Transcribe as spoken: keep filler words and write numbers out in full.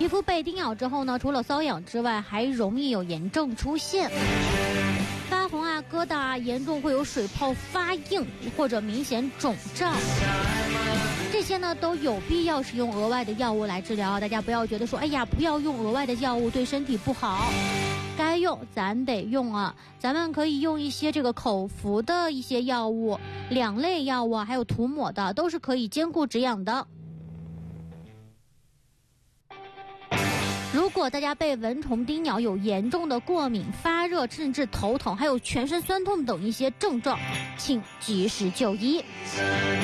皮肤被叮咬之后呢，除了瘙痒之外，还容易有炎症出现，发红啊、疙瘩啊，严重会有水泡发硬或者明显肿胀。这些呢都有必要使用额外的药物来治疗，大家不要觉得说，哎呀，不要用额外的药物对身体不好。该用咱得用啊，咱们可以用一些这个口服的一些药物，两类药物啊，还有涂抹的，都是可以兼顾止痒的。如果大家被蚊虫叮咬有严重的过敏、发热，甚至头疼，还有全身酸痛等一些症状，请及时就医。